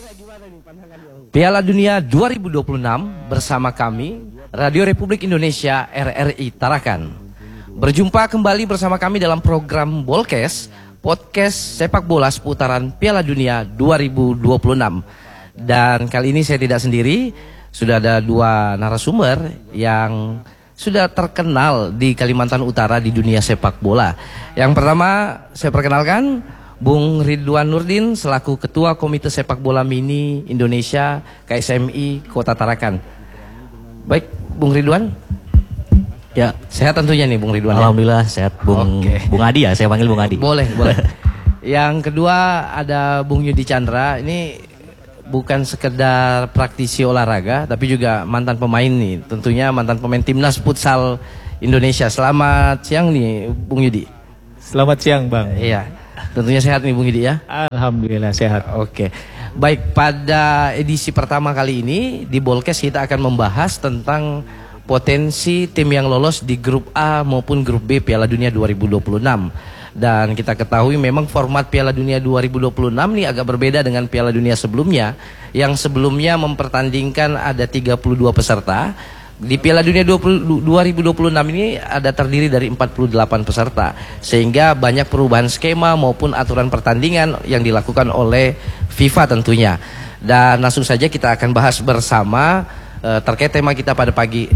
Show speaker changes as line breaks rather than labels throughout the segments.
Piala Dunia 2026 bersama kami, Radio Republik Indonesia RRI Tarakan. Berjumpa kembali bersama kami dalam program Bolkes, podcast sepak bola seputaran Piala Dunia 2026. Dan kali ini saya tidak sendiri, sudah ada dua narasumber yang sudah terkenal di Kalimantan Utara di dunia sepak bola. Yang pertama saya perkenalkan Bung Ridwan Nurdin selaku Ketua Komite Sepak Bola Mini Indonesia KSMI Kota Tarakan. Baik, Bung Ridwan. Ya, sehat tentunya nih Bung Ridwan.
Alhamdulillah sehat, Bung Adi ya, saya panggil Bung Adi.
Boleh. Yang kedua ada Bung Yudi Chandra. Ini bukan sekedar praktisi olahraga, tapi juga mantan pemain nih. Tentunya mantan pemain timnas futsal Indonesia. Selamat siang nih Bung Yudi.
Selamat siang Bang.
Iya. Tentunya sehat nih Bung Yudi ya.
Alhamdulillah sehat.
Oke. Baik, pada edisi pertama kali ini di Bolkes kita akan membahas tentang potensi tim yang lolos di grup A maupun grup B Piala Dunia 2026. Dan kita ketahui memang format Piala Dunia 2026 ini agak berbeda dengan Piala Dunia sebelumnya. Yang sebelumnya mempertandingkan ada 32 peserta. Di Piala Dunia 2026 ini ada terdiri dari 48 peserta. Sehingga banyak perubahan skema maupun aturan pertandingan yang dilakukan oleh FIFA tentunya. Dan langsung saja kita akan bahas bersama terkait tema kita pada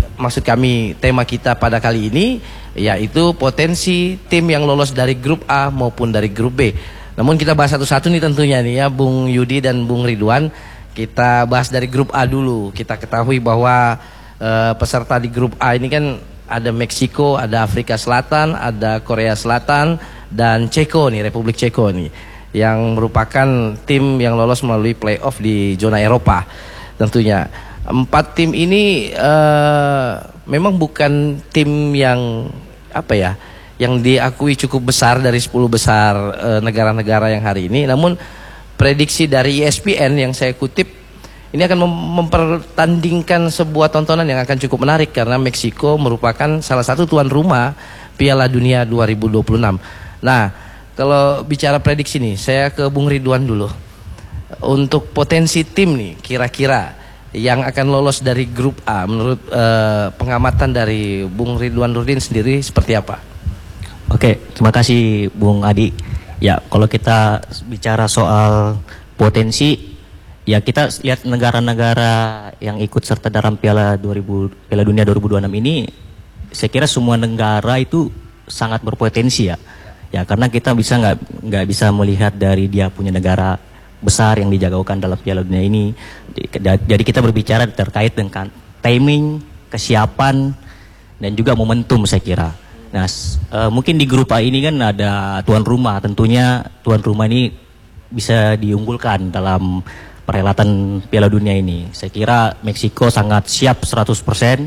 tema kita pada kali ini, yaitu potensi tim yang lolos dari grup A maupun dari grup B. Namun kita bahas satu-satu nih tentunya nih ya, Bung Yudi dan Bung Ridwan. Kita bahas dari grup A dulu. Kita ketahui bahwa peserta di grup A ini kan ada Meksiko, ada Afrika Selatan, ada Korea Selatan, dan Ceko nih, Republik Ceko nih, yang merupakan tim yang lolos melalui playoff di zona Eropa tentunya. 4 tim ini memang bukan tim yang yang diakui cukup besar dari 10 besar negara-negara yang hari ini. Namun prediksi dari ESPN yang saya kutip, ini akan mempertandingkan sebuah tontonan yang akan cukup menarik karena Meksiko merupakan salah satu tuan rumah Piala Dunia 2026. Nah, kalau bicara prediksi nih, saya ke Bung Ridwan dulu. Untuk potensi tim nih, kira-kira yang akan lolos dari grup A menurut pengamatan dari Bung Ridwan Nurdin sendiri seperti apa?
Oke, terima kasih Bung Adi. Ya, kalau kita bicara soal potensi, ya kita lihat negara-negara yang ikut serta dalam Piala Dunia 2026 ini, saya kira semua negara itu sangat berpotensi ya. Ya karena kita nggak bisa melihat dari dia punya negara besar yang dijagokan dalam Piala Dunia ini. Jadi kita berbicara terkait dengan timing, kesiapan, dan juga momentum saya kira. Nah mungkin di grup A ini kan ada tuan rumah, tentunya tuan rumah ini bisa diunggulkan dalam perhelatan Piala Dunia ini. Saya kira Meksiko sangat siap 100%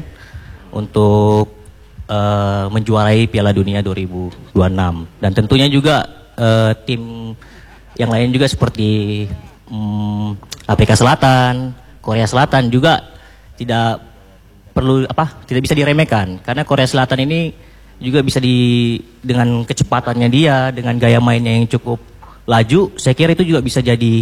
untuk menjuarai Piala Dunia 2026. Dan tentunya juga tim yang lain juga seperti Afrika Selatan, Korea Selatan juga tidak bisa diremehkan karena Korea Selatan ini juga bisa dengan kecepatannya dia, dengan gaya mainnya yang cukup laju, saya kira itu juga bisa jadi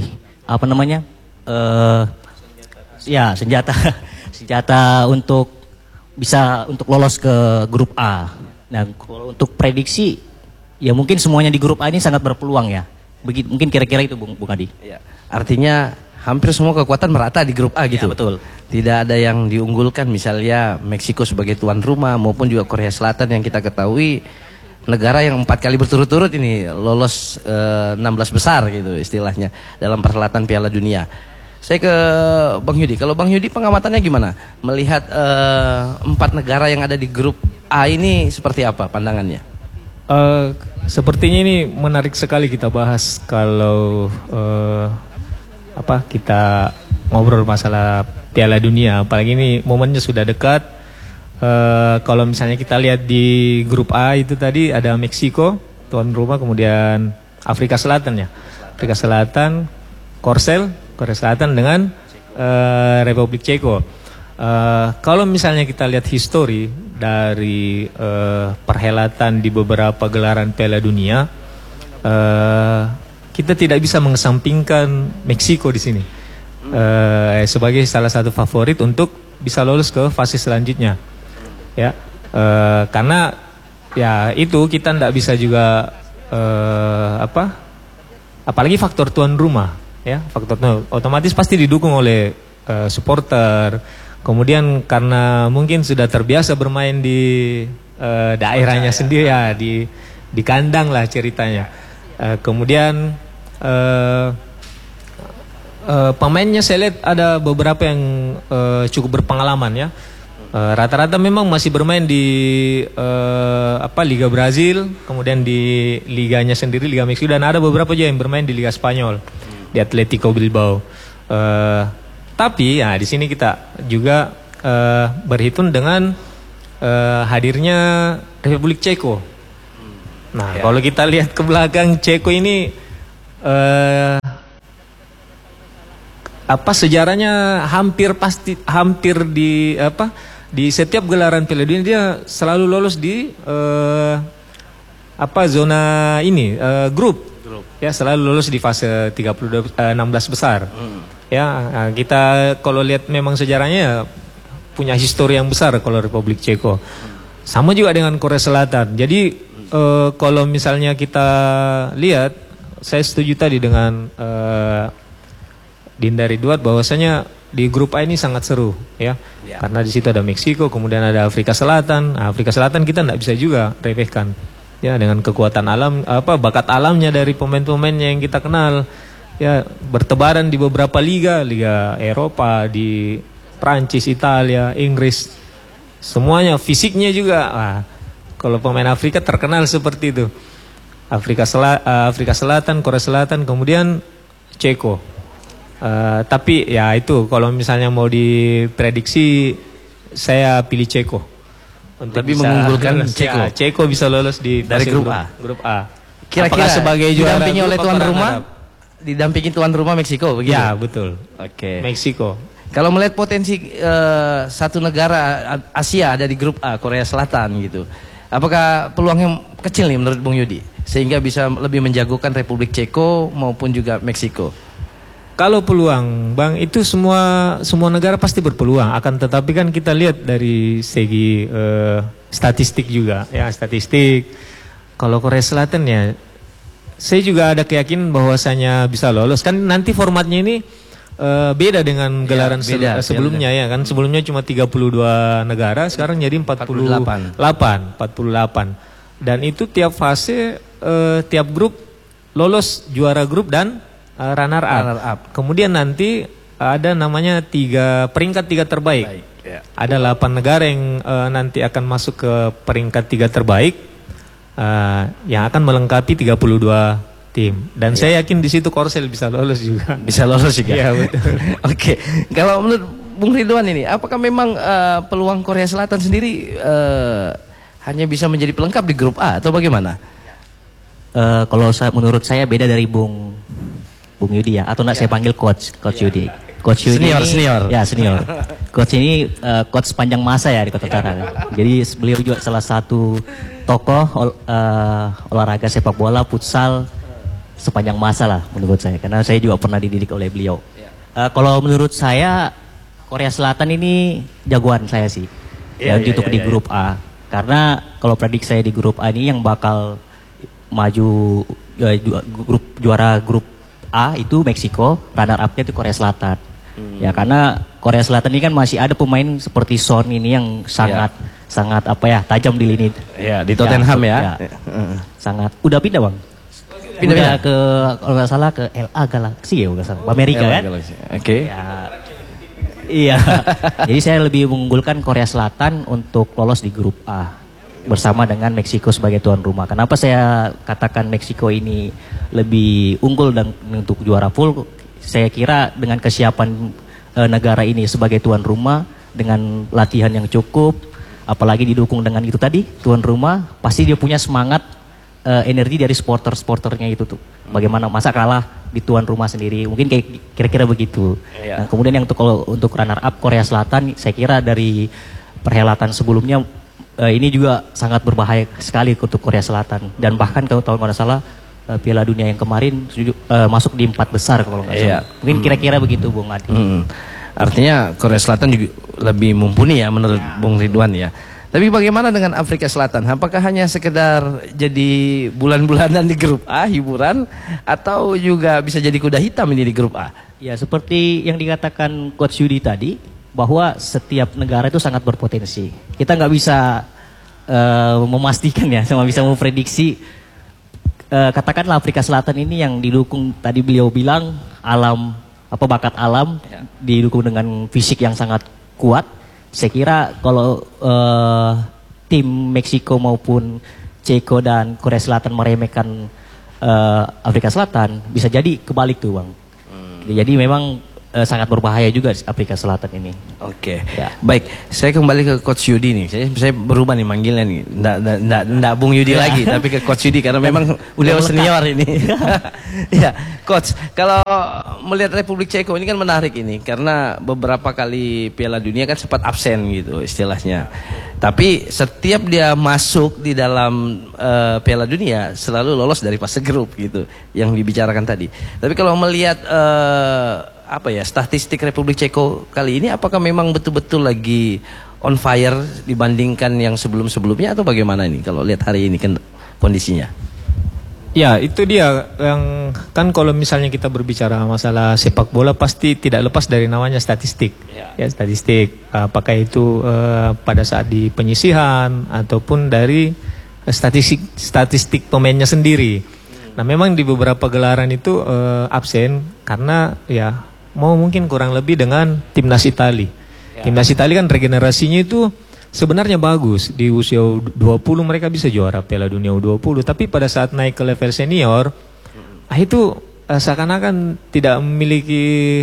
senjata untuk lolos ke grup A. Nah, kalau untuk prediksi ya mungkin semuanya di grup A ini sangat berpeluang ya. Mungkin kira-kira itu Bung Adi. Ya.
Artinya hampir semua kekuatan merata di grup A gitu.
Ya, betul.
Tidak ada yang diunggulkan, misalnya Meksiko sebagai tuan rumah maupun juga Korea Selatan yang kita ketahui negara yang 4 kali berturut-turut ini lolos 16 besar gitu istilahnya dalam perhelatan Piala Dunia. Saya ke Bang Yudi. Kalau Bang Yudi pengamatannya gimana? Melihat 4 negara yang ada di grup A ini seperti apa pandangannya?
Sepertinya ini menarik sekali kita bahas kalau kita ngobrol masalah Piala Dunia. Apalagi ini momennya sudah dekat. Kalau misalnya kita lihat di grup A itu tadi ada Meksiko tuan rumah, kemudian Afrika Selatan ya. Afrika Selatan, Korea Selatan dengan Republik Ceko. Kalau misalnya kita lihat histori dari perhelatan di beberapa gelaran Piala Dunia, kita tidak bisa mengesampingkan Meksiko di sini. sebagai salah satu favorit untuk bisa lolos ke fase selanjutnya. Ya, karena ya itu kita tidak bisa juga apalagi faktor tuan rumah, ya, faktor otomatis pasti didukung oleh supporter. Kemudian karena mungkin sudah terbiasa bermain di daerahnya sendiri, ya, di kandang lah ceritanya. Kemudian pemainnya saya lihat ada beberapa yang cukup berpengalaman, ya. Rata-rata memang masih bermain di Liga Brazil, kemudian di liganya sendiri, Liga Meksiko, dan ada beberapa juga yang bermain di Liga Spanyol, di Atletico Bilbao. Tapi ya di sini kita juga berhitung dengan hadirnya Republik Ceko. Nah, kalau kita lihat ke belakang, Ceko ini sejarahnya hampir di setiap gelaran Piala Dunia dia selalu lolos di zona ini grup. Ya, selalu lolos di fase 16 besar. Ya, kita kalau lihat memang sejarahnya ya, punya histori yang besar kalau Republik Ceko. Sama juga dengan Korea Selatan. Jadi kalau misalnya kita lihat, saya setuju tadi dengan Dinda Ridwan bahwasanya di grup A ini sangat seru, ya. Karena di situ ada Meksiko, kemudian ada Afrika Selatan. Nah, Afrika Selatan kita tidak bisa juga remehkan, ya, dengan kekuatan alam, bakat alamnya dari pemain-pemainnya yang kita kenal, ya, bertebaran di beberapa liga Eropa, di Prancis, Italia, Inggris, semuanya, fisiknya juga. Kalau pemain Afrika terkenal seperti itu. Afrika Selatan, Korea Selatan, kemudian Ceko. Tapi ya itu kalau misalnya mau diprediksi, saya pilih Ceko.
Tapi mengunggulkan Ceko.
Ya, Ceko bisa lolos dari
grup A.
Grup A.
Kira-kira
sebagai juara
didampingi oleh tuan rumah? Didampingi tuan rumah Meksiko, begitu?
Ya, betul.
Oke.
Meksiko.
Kalau melihat potensi satu negara Asia ada di grup A, Korea Selatan gitu, apakah peluangnya kecil nih menurut Bung Yudi, sehingga bisa lebih menjagokan Republik Ceko maupun juga Meksiko?
Kalau peluang, Bang, itu semua negara pasti berpeluang. Akan tetapi kan kita lihat dari segi statistik juga, ya, statistik. Kalau Korea Selatan, ya, saya juga ada keyakinan bahwasanya bisa lolos. Kan nanti formatnya ini beda dengan gelaran sebelumnya, ya kan. Sebelumnya cuma 32 negara, sekarang jadi 48. Dan itu tiap fase, tiap grup lolos juara grup dan runner up. Kemudian nanti ada namanya peringkat 3 terbaik. Ada 8 negara yang nanti akan masuk ke peringkat 3 terbaik, yang akan melengkapi 32 tim. Dan saya yakin di situ Korsel bisa lolos juga.
Bisa lolos juga.
Iya, betul.
Oke. Kalau menurut Bung Ridwan ini, apakah memang peluang Korea Selatan sendiri hanya bisa menjadi pelengkap di grup A atau bagaimana?
Kalau menurut saya beda dari Bung Yudi, ya, atau enggak saya panggil Coach Yudi. Coach Yudi
senior.
Ya, senior. Coach ini coach sepanjang masa ya di Kota Utara. Jadi beliau juga salah satu tokoh olahraga sepak bola futsal sepanjang masa lah menurut saya. Karena saya juga pernah dididik oleh beliau. Kalau menurut saya Korea Selatan ini jagoan saya sih. Untuk di grup A. Karena kalau prediksi saya di grup A ini yang bakal maju juara grup A itu Meksiko, runner up-nya itu Korea Selatan. Ya, karena Korea Selatan ini kan masih ada pemain seperti Son ini yang sangat tajam di lini.
Ya, di Tottenham ya.
Sangat. Udah pindah, Bang. Pindah ke, kalau nggak salah, ke LA Galaxy ya, nggak salah. Amerika kan?
Oke.
Ya, iya. Jadi saya lebih mengunggulkan Korea Selatan untuk lolos di grup A bersama dengan Meksiko sebagai tuan rumah. Kenapa saya katakan Meksiko ini lebih unggul dan untuk juara full? Saya kira dengan kesiapan negara ini sebagai tuan rumah, dengan latihan yang cukup, apalagi didukung dengan itu tadi, tuan rumah, pasti dia punya semangat, energi dari supporternya itu tuh. Bagaimana masa kalah di tuan rumah sendiri? Mungkin kayak kira-kira begitu. Nah, kemudian yang untuk runner up Korea Selatan, saya kira dari perhelatan sebelumnya ini juga sangat berbahaya sekali untuk Korea Selatan. Dan bahkan kalau tahun nggak salah Piala Dunia yang kemarin masuk di 4 besar kalau nggak salah. Mungkin kira-kira begitu Bung Adi.
Artinya Korea Selatan juga lebih mumpuni ya menurut Bung Ridwan ya. Tapi bagaimana dengan Afrika Selatan? Apakah hanya sekedar jadi bulan-bulanan di grup A, hiburan, atau juga bisa jadi kuda hitam ini di grup A?
Ya seperti yang dikatakan Coach Yudi tadi, bahwa setiap negara itu sangat berpotensi. Kita nggak bisa memastikan ya, sama bisa memprediksi. Katakanlah Afrika Selatan ini yang didukung, tadi beliau bilang bakat alam, didukung dengan fisik yang sangat kuat. Saya kira kalau tim Meksiko maupun Ceko dan Korea Selatan meremehkan Afrika Selatan, bisa jadi kebalik tuh Bang. Jadi memang sangat berbahaya juga Afrika Selatan ini.
Oke. Ya. Baik, saya kembali ke Coach Yudi nih. Saya berubah nih manggilnya nih. Nggak Bung Yudi lagi, tapi ke Coach Yudi karena memang udah senior ini. Ya, Coach, kalau melihat Republik Ceko ini kan menarik ini karena beberapa kali Piala Dunia kan sempat absen gitu istilahnya. Tapi setiap dia masuk di dalam Piala Dunia selalu lolos dari fase grup gitu yang dibicarakan tadi. Tapi kalau melihat statistik Republik Ceko kali ini, apakah memang betul-betul lagi on fire dibandingkan yang sebelum-sebelumnya atau bagaimana ini kalau lihat hari ini kan kondisinya?
Ya, itu dia yang kan kalau misalnya kita berbicara masalah sepak bola pasti tidak lepas dari namanya statistik. Ya, statistik. Apakah itu pada saat di penyisihan ataupun dari statistik pemainnya sendiri. Nah, memang di beberapa gelaran itu absen karena ya mungkin kurang lebih dengan timnas Itali. Timnas Itali kan regenerasinya itu sebenarnya bagus. Di usia 20 mereka bisa juara Piala Dunia U20, tapi pada saat naik ke level senior, itu seakan-akan tidak memiliki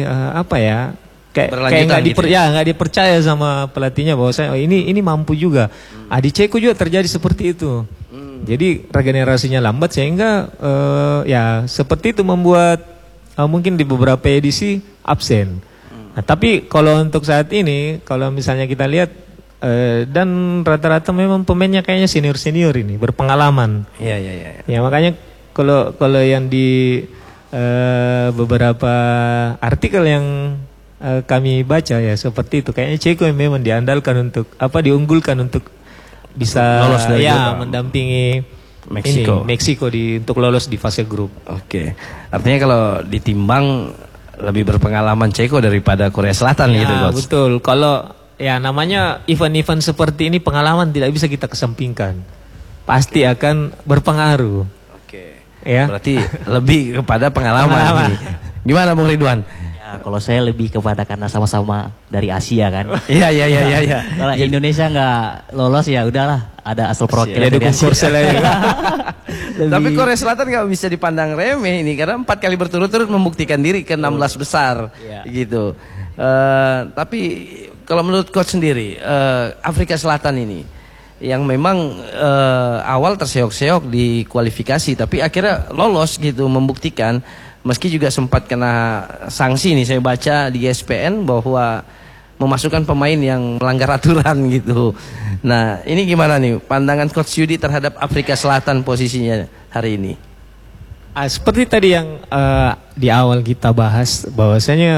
kayak nggak dipercaya sama pelatihnya bahwa ini mampu juga. Di Ceko juga terjadi seperti itu. Jadi regenerasinya lambat sehingga seperti itu membuat mungkin di beberapa edisi absen. Nah, tapi kalau untuk saat ini, kalau misalnya kita lihat dan rata-rata memang pemainnya kayaknya senior ini berpengalaman.
Iya.
Ya makanya kalau yang di beberapa artikel yang kami baca ya seperti itu, kayaknya Ceko yang memang diandalkan untuk diunggulkan untuk bisa
lolos dari
mendampingi Meksiko untuk lolos di fase grup.
Oke. Artinya kalau ditimbang lebih berpengalaman Ceko daripada Korea Selatan gitu, Coach.
Betul. Kalau namanya event-event seperti ini pengalaman tidak bisa kita kesampingkan. Pasti akan berpengaruh.
Oke.
Ya.
Berarti lebih kepada pengalaman. Gimana Bung Ridwan?
Kalau saya lebih kepada karena sama-sama dari Asia kan.
Iya.
Kalau Indonesia nggak lolos ya udahlah, ada asal perwakilan dari Asia.
Tapi Korea Selatan nggak bisa dipandang remeh ini karena 4 kali berturut-turut membuktikan diri ke 16 besar gitu. Tapi kalau menurut Coach sendiri, Afrika Selatan ini yang memang awal terseok-seok di kualifikasi tapi akhirnya lolos gitu, membuktikan. Meski juga sempat kena sanksi nih, saya baca di ESPN bahwa memasukkan pemain yang melanggar aturan gitu. Nah, ini gimana nih pandangan Coach Yudi terhadap Afrika Selatan posisinya hari ini?
Seperti tadi yang di awal kita bahas, bahwasanya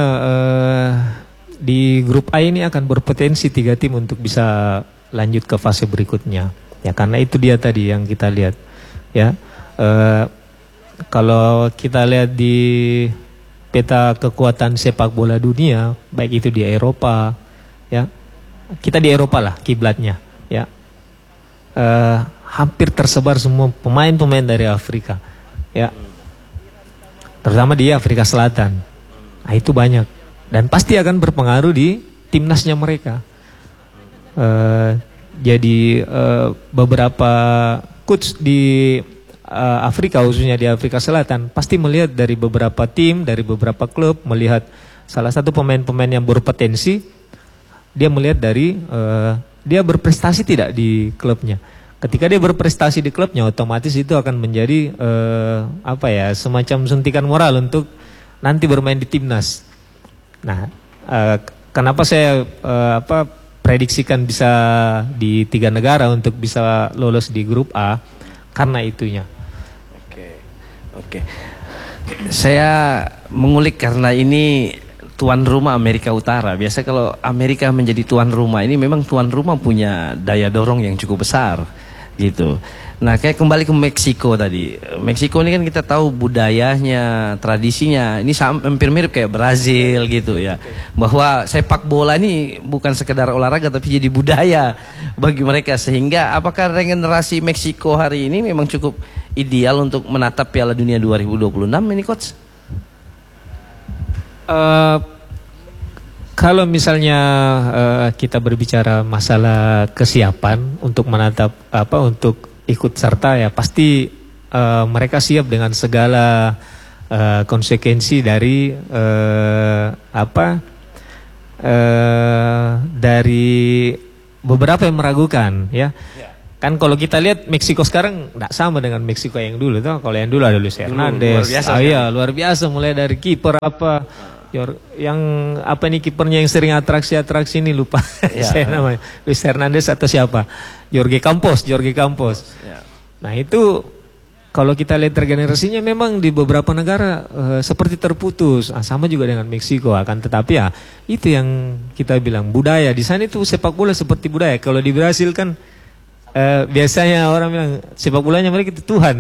di grup A ini akan berpotensi 3 tim untuk bisa lanjut ke fase berikutnya. Ya karena itu dia tadi yang kita lihat. Ya. Kalau kita lihat di peta kekuatan sepak bola dunia, baik itu di Eropa, ya kita di Eropa lah kiblatnya, ya hampir tersebar semua pemain-pemain dari Afrika, ya terutama di Afrika Selatan. Nah, itu banyak dan pasti akan berpengaruh di timnasnya mereka. Jadi beberapa coach di Afrika, khususnya di Afrika Selatan, pasti melihat dari beberapa tim, dari beberapa klub, melihat salah satu pemain-pemain yang berpotensi, dia melihat dari dia berprestasi tidak di klubnya. Ketika dia berprestasi di klubnya, otomatis itu akan menjadi semacam suntikan moral untuk nanti bermain di timnas. Nah, kenapa saya prediksikan bisa di 3 negara untuk bisa lolos di grup A? Karena itunya.
Oke. Saya mengulik karena ini tuan rumah Amerika Utara. Biasa kalau Amerika menjadi tuan rumah ini memang tuan rumah punya daya dorong yang cukup besar gitu. Nah, kayak kembali ke Meksiko tadi. Meksiko ini kan kita tahu budayanya, tradisinya ini hampir mirip kayak Brazil gitu ya. Bahwa sepak bola ini bukan sekedar olahraga tapi jadi budaya bagi mereka, sehingga apakah regenerasi Meksiko hari ini memang cukup ideal untuk menatap Piala Dunia 2026 ini, coach?
Kalau misalnya kita berbicara masalah kesiapan untuk menatap untuk ikut serta, ya pasti mereka siap dengan segala konsekuensi dari dari beberapa yang meragukan, ya. Kan kalau kita lihat Meksiko sekarang tidak sama dengan Meksiko yang dulu tuh. Kalau yang dulu ada Luis Hernandez, luar biasa, mulai dari kiper yang kipernya yang sering atraksi ini lupa saya namanya, Luis Hernandez atau siapa, Jorge Campos. Nah itu kalau kita lihat regenerasinya memang di beberapa negara seperti terputus. Sama juga dengan Meksiko, akan tetapi ya itu yang kita bilang budaya di sana itu, sepak bola seperti budaya. Kalau di Brasil kan biasanya orang bilang sepak bolanya mereka itu Tuhan.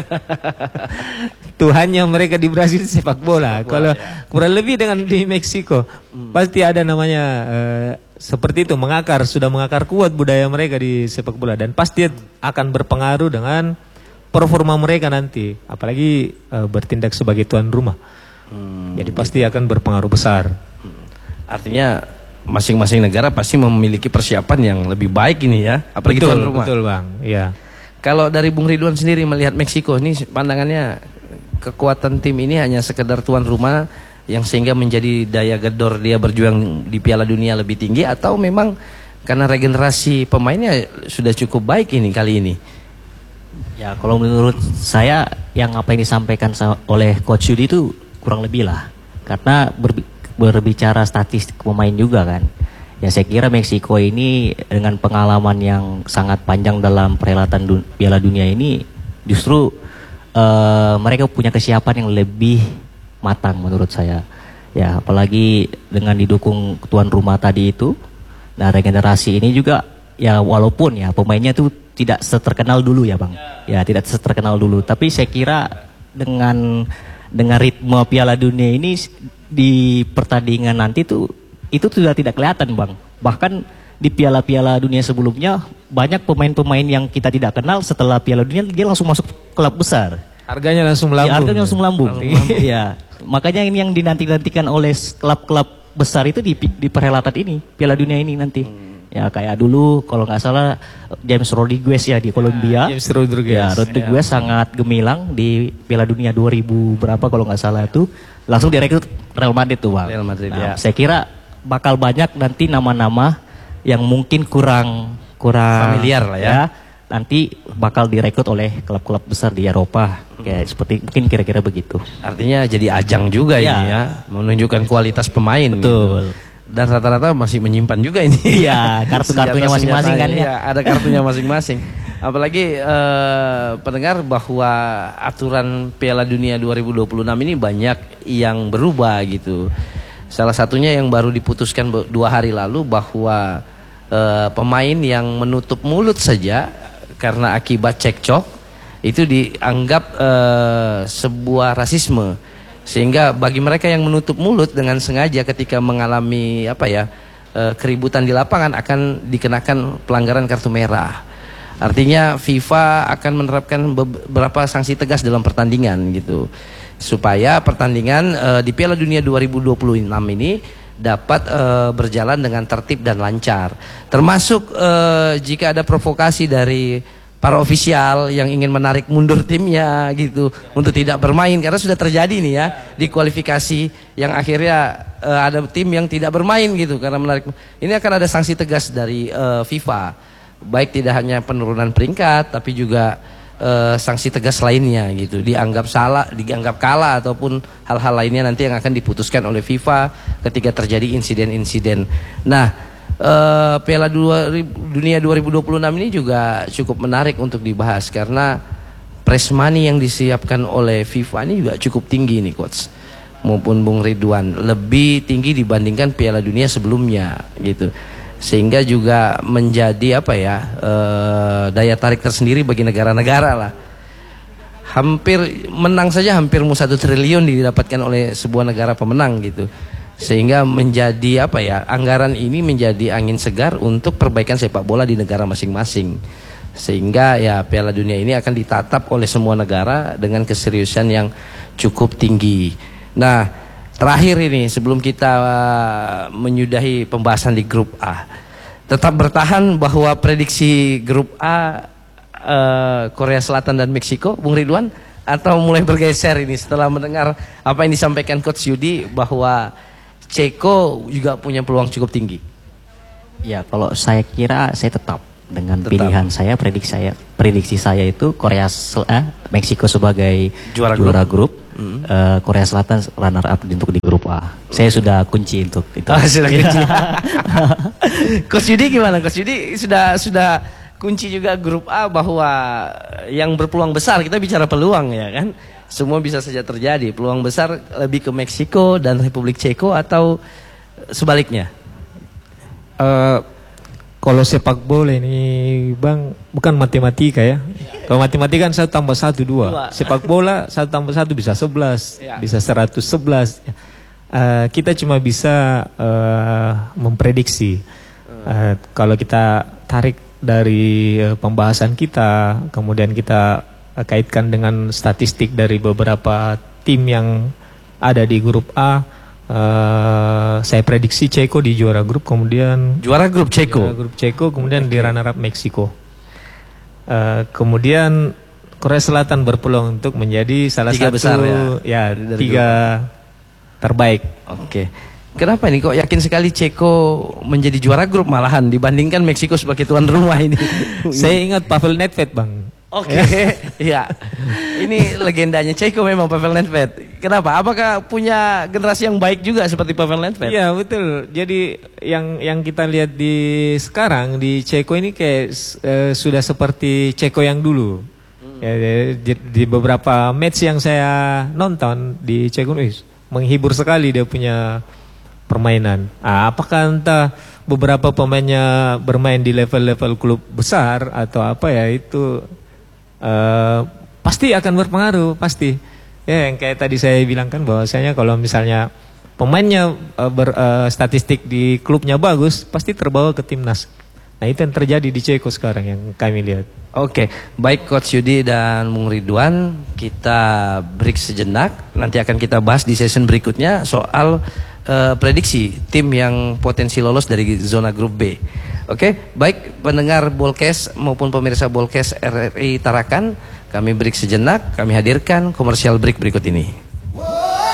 Tuhannya mereka di Brasil sepak bola. Kalau kurang lebih dengan di Meksiko pasti ada namanya seperti itu, sudah mengakar kuat budaya mereka di sepak bola, dan pasti akan berpengaruh dengan performa mereka nanti, apalagi bertindak sebagai tuan rumah. Jadi pasti akan berpengaruh besar.
Artinya masing-masing negara pasti memiliki persiapan yang lebih baik ini ya, apalagi tuan rumah.
Betul Bang, ya.
Kalau dari Bung Ridwan sendiri melihat Meksiko ini, pandangannya kekuatan tim ini hanya sekedar tuan rumah yang sehingga menjadi daya gedor dia berjuang di Piala Dunia lebih tinggi, atau memang karena regenerasi pemainnya sudah cukup baik ini kali ini?
Ya kalau menurut saya yang apa yang disampaikan oleh Coach Yudi itu kurang lebih lah, karena berbicara statistik pemain juga kan. Ya saya kira Meksiko ini dengan pengalaman yang sangat panjang dalam perhelatan Piala Dunia ini, justru mereka punya kesiapan yang lebih matang menurut saya. Ya apalagi dengan didukung tuan rumah tadi itu. Nah regenerasi ini juga ya, walaupun ya pemainnya tuh tidak seterkenal dulu ya Bang. Ya tidak seterkenal dulu, tapi saya kira dengan ritme Piala Dunia ini di pertandingan nanti tuh itu sudah tidak kelihatan Bang. Bahkan di piala-piala dunia sebelumnya banyak pemain-pemain yang kita tidak kenal, setelah Piala Dunia dia langsung masuk klub besar.
Harganya langsung melambung.
Ya, harganya langsung melambung. Iya. Makanya ini yang dinanti-nantikan oleh klub-klub besar itu di perhelatan ini, Piala Dunia ini nanti. Ya kayak dulu kalau nggak salah James Rodriguez ya di Kolombia.
James Rodriguez.
Ya, Rodriguez sangat gemilang di Piala Dunia 2000 berapa kalau nggak salah itu, langsung direkrut Real Madrid tuh Bang.
Real Madrid,
nah,
ya.
Saya kira bakal banyak nanti nama-nama yang mungkin kurang
familiar lah ya.
Nanti bakal direkrut oleh klub-klub besar di Eropa. Kayak seperti mungkin kira-kira begitu.
Artinya jadi ajang juga ini ya, menunjukkan kualitas pemain.
Betul.
Gitu. Dan rata-rata masih menyimpan juga ini.
Iya, kartu-kartunya masing-masing kan ya.
Ada kartunya masing-masing. Apalagi pendengar, bahwa aturan Piala Dunia 2026 ini banyak yang berubah gitu. Salah satunya yang baru diputuskan 2 hari lalu, bahwa pemain yang menutup mulut saja karena akibat cekcok itu dianggap sebuah rasisme. Sehingga bagi mereka yang menutup mulut dengan sengaja ketika mengalami keributan di lapangan akan dikenakan pelanggaran kartu merah. Artinya FIFA akan menerapkan beberapa sanksi tegas dalam pertandingan gitu, supaya pertandingan di Piala Dunia 2026 ini dapat berjalan dengan tertib dan lancar. Termasuk jika ada provokasi dari para ofisial yang ingin menarik mundur timnya gitu untuk tidak bermain, karena sudah terjadi nih ya di kualifikasi yang akhirnya ada tim yang tidak bermain gitu karena menarik. Ini akan ada sanksi tegas dari FIFA, baik tidak hanya penurunan peringkat tapi juga sanksi tegas lainnya gitu, dianggap kalah ataupun hal-hal lainnya nanti yang akan diputuskan oleh FIFA ketika terjadi insiden-insiden. Nah, Piala Dunia 2026 ini juga cukup menarik untuk dibahas karena prize money yang disiapkan oleh FIFA ini juga cukup tinggi nih coach, maupun Bung Ridwan, lebih tinggi dibandingkan Piala Dunia sebelumnya gitu, sehingga juga menjadi apa ya, daya tarik tersendiri bagi negara-negara lah. Hampir menang saja hampir mau 1 triliun didapatkan oleh sebuah negara pemenang gitu, sehingga menjadi apa ya, anggaran ini menjadi angin segar untuk perbaikan sepak bola di negara masing-masing, sehingga ya Piala Dunia ini akan ditatap oleh semua negara dengan keseriusan yang cukup tinggi. Nah, terakhir ini sebelum kita menyudahi pembahasan di grup A, tetap bertahan bahwa prediksi grup A Korea Selatan dan Meksiko, Bung Ridwan, atau mulai bergeser ini setelah mendengar apa yang disampaikan Coach Yudi bahwa Ceko juga punya peluang cukup tinggi?
Ya, kalau saya kira saya tetap dengan pilihan saya, prediksi saya itu Meksiko sebagai juara grup, Korea Selatan runner up untuk di grup A. Saya sudah kunci untuk itu.
Sudah kunci. Coach Yudi gimana? Coach Yudi sudah kunci juga grup A, bahwa yang berpeluang besar, kita bicara peluang ya kan, semua bisa saja terjadi. Peluang besar lebih ke Meksiko dan Republik Ceko atau sebaliknya?
Kalau sepak bola ini Bang, bukan matematika ya. Kalau matematika kan 1 tambah 1 2. Sepak bola 1 tambah 1 bisa 11, bisa 111. Kita cuma bisa memprediksi. Kalau kita tarik dari pembahasan kita, kemudian kita kaitkan dengan statistik dari beberapa tim yang ada di grup A, saya prediksi Ceko di juara grup, kemudian
juara grup Ceko,
kemudian di runner up Meksiko. Kemudian Korea Selatan berpeluang untuk menjadi salah satu besar, ya 3 terbaik.
Oke. Kenapa ini kok yakin sekali Ceko menjadi juara grup malahan dibandingkan Meksiko sebagai tuan rumah ini?
Saya ingat Pavel Nedved, Bang.
Oke, ya. Ini legendanya Ceko memang, Pavel Nedved. Kenapa? Apakah punya generasi yang baik juga seperti Pavel Nedved?
Iya, betul. Jadi yang kita lihat di sekarang di Ceko ini kayak sudah seperti Ceko yang dulu. Ya, di beberapa match yang saya nonton di Ceko menghibur sekali dia punya permainan. Apakah entah beberapa pemainnya bermain di level-level klub besar atau apa ya, itu pasti akan berpengaruh, pasti. Ya, yang kayak tadi saya bilang kan, bahwasanya kalau misalnya pemainnya statistik di klubnya bagus, pasti terbawa ke timnas. Nah, itu yang terjadi di Ceko sekarang yang kami lihat.
Oke, baik Coach Yudi dan Bung Ridwan, kita break sejenak. Nanti akan kita bahas di session berikutnya soal prediksi tim yang potensi lolos dari zona grup B. Oke, baik pendengar Bolkes maupun pemirsa Bolkes RRI Tarakan, kami break sejenak, kami hadirkan komersial break berikut ini.